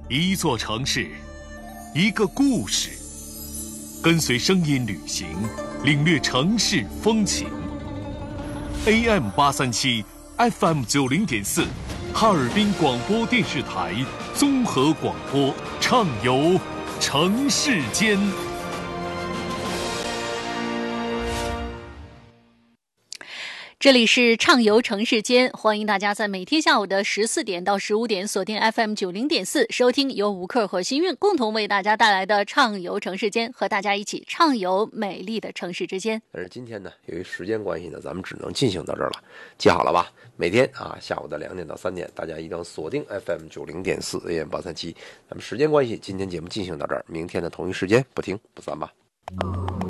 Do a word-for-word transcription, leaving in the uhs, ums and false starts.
一座城市，一个故事，跟随声音旅行，领略城市风情。A M 八三七 F M 九零点四，哈尔滨广播电视台综合广播，畅游城市间。 这里是畅游城市间，欢迎大家在每天下午的十四点到十五点锁定 F M 九零点四，收听由吴克和新韵共同为大家带来的畅游城市间，和大家一起畅游美丽的城市之间。 但是今天呢，由于时间关系呢，咱们只能进行到这儿了。记好了吧？每天啊下午的两点到三点，大家一定要锁定 F M 九零点四 A M 八三七。咱们时间关系，今天节目进行到这儿，明天的同一时间不听不散吧。